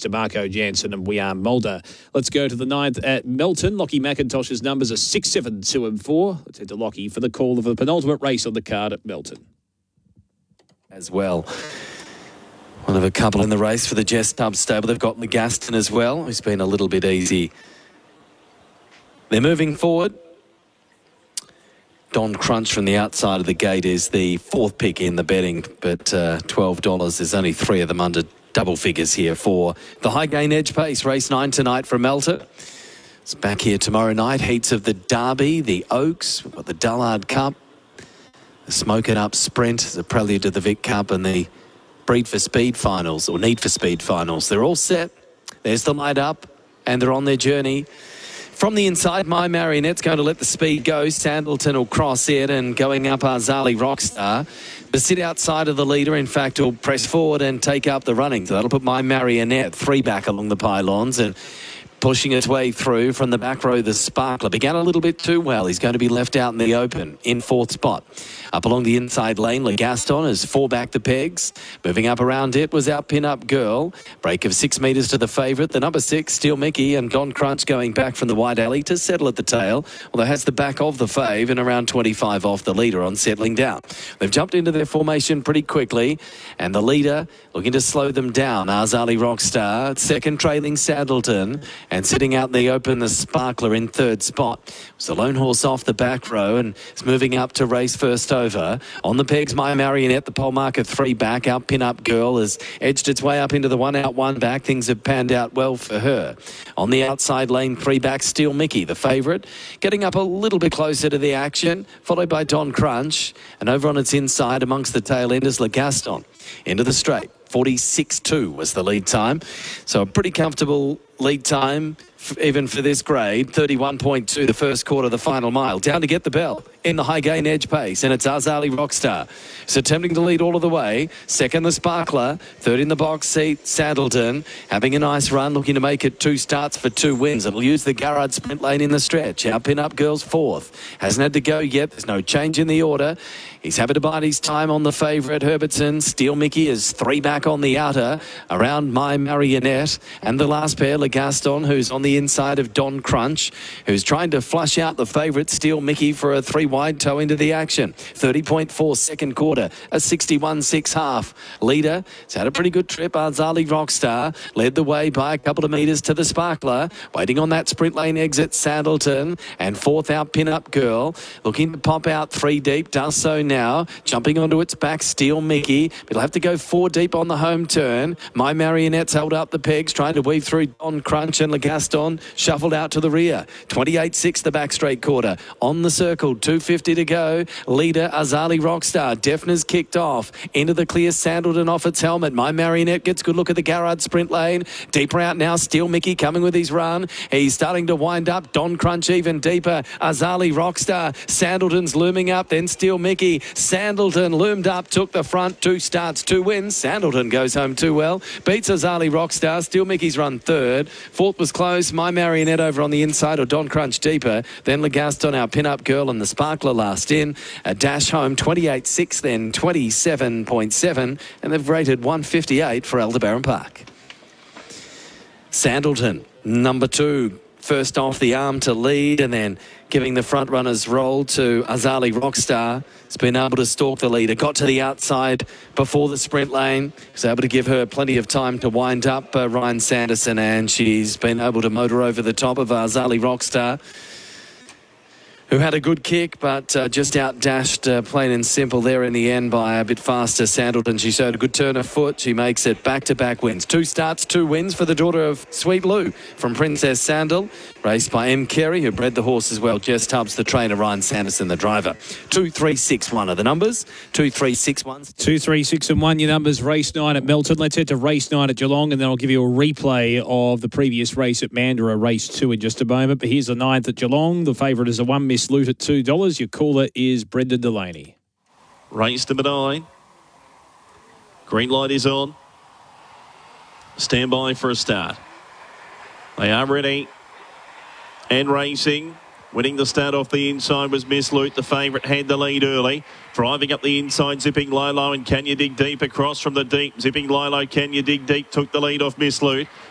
to Marco Jansen and We Are Mulder. Let's go to the 9th at Melton. Lockie McIntosh's numbers are 6, 7, 2 and 4. Let's head to Lockie for the call of the penultimate race on the card at Melton. As well. One of a couple in the race for the Jess Tubbs stable. They've got Legaston as well, who's been a little bit easy. They're moving forward. Don Crunch from the outside of the gate is the 4th pick in the betting, but $12. There's only 3 of them under double figures here for the High Gain Edge Pace. Race 9 tonight from Melton. It's back here tomorrow night. Heats of the Derby, the Oaks, we've got the Dullard Cup, the Smoke It Up Sprint, the prelude to the Vic Cup, and the Breed for Speed finals, or Need for Speed finals. They're all set. There's the light up, and they're on their journey. From the inside, My Marionette's going to let the speed go. Sandleton will cross it, and going up Arzali Rockstar. The sit outside of the leader, in fact, will press forward and take up the running. So that'll put My Marionette 3 back along the pylons, and pushing its way through from the back row, the Sparkler. Began a little bit too well. He's going to be left out in the open in 4th spot. Up along the inside lane, Legaston has 4 back the pegs. Moving up around it was our Pin-Up Girl. Break of 6 metres to the favourite. The number 6, Steel Mickey, and Don Crunch going back from the wide alley to settle at the tail. Although has the back of the fave and around 25 off the leader on settling down. They've jumped into their formation pretty quickly, and the leader looking to slow them down. Arzali Rockstar, second trailing Sandleton, and sitting out in the open, the Sparkler in 3rd spot. It's the lone horse off the back row, and it's moving up to race first over. On the pegs, My Marionette, the pole marker 3 back. Our Pin-Up Girl has edged its way up into the 1 out, 1 back. Things have panned out well for her. On the outside lane, 3 back, Steel Mickey, the favourite, getting up a little bit closer to the action, followed by Don Crunch. And over on its inside, amongst the tail enders, Legaston. Into the straight. 46.2 was the lead time. So a pretty comfortable lead time, even for this grade. 31.2 the first quarter, the final mile. Down to get the bell in the High Gain Edge Pace, and it's Arzali Rockstar. So attempting to lead all of the way. Second, the Sparkler. Third in the box seat, Sandleton. Having a nice run, looking to make it 2 starts for 2 wins. It'll use the Garrard sprint lane in the stretch. Our Pin-Up Girl's 4th. Hasn't had to go yet. There's no change in the order. He's happy to bide his time on the favourite, Herbertson. Steel Mickey is 3 back on the outer, around My Marionette. And the last pair, Legaston, who's on the inside of Don Crunch, who's trying to flush out the favourite, Steel Mickey, for a 3 wide toe into the action. 30.4 second quarter, a 61.6 half. Leader, it's had a pretty good trip. Arzali Rockstar led the way by a couple of metres to the Sparkler. Waiting on that sprint lane exit, Sandleton. And 4th out, Pin-Up Girl. Looking to pop out 3 deep, does so now. Jumping onto its back, Steel Mickey. It'll have to go 4 deep on the home turn. My Marionette's held up the pegs, trying to weave through Don Crunch, and Legaston shuffled out to the rear. 28.6 the back straight quarter. On the circle, 2.50 to go. Leader, Arzali Rockstar. Defner's kicked off. Into the clear, Sandleton off its helmet. My Marionette gets a good look at the Garrard sprint lane. Deeper out now, Steel Mickey coming with his run. He's starting to wind up. Don Crunch even deeper. Arzali Rockstar. Sandleton's looming up. Then Steel Mickey. Sandleton loomed up, took the front. 2 starts, 2 wins. Sandleton goes home too well. Beats Arzali Rockstar. Steel Mickey's run 3rd. 4th was close. My Marionette over on the inside, or Don Crunch deeper. Then Legaston, our Pin-Up Girl, and the Sparkler last in. A dash home, 28.6, then 27.7. And they've rated 158 for Aldebaran Park. Sandleton, number 2. First off the arm to lead, and then giving the front runners roll to Arzali Rockstar. Has been able to stalk the leader. Got to the outside before the sprint lane. Was able to give her plenty of time to wind up Ryan Sanderson, and she's been able to motor over the top of Arzali Rockstar, who had a good kick, but just out-dashed plain and simple there in the end by a bit faster Sandleton. She showed a good turn of foot. She makes it back-to-back wins. 2 starts, 2 wins for the daughter of Sweet Lou from Princess Sandal. Raced by M. Carey, who bred the horse as well. Jess Tubbs, the trainer. Ryan Sanderson, the driver. 2, 3, 6, 1 are the numbers. 2, 3, 6, 1. 2, 3, 6 and 1, your numbers. Race 9 at Melton. Let's head to race 9 at Geelong, and then I'll give you a replay of the previous race at Mandurah, race 2, in just a moment. But here's the 9th at Geelong. The favourite is a 1 Miss Loot at $2. Your caller is Brendan Delaney. Race number 9. Green light is on. Stand by for a start. They are ready and racing. Winning the start off the inside was Miss Loot. The favourite had the lead early. Driving up the inside, Zipping Lilo, and Can You Dig Deep across from the deep. Zipping Lilo, Can You Dig Deep took the lead off Miss Loot.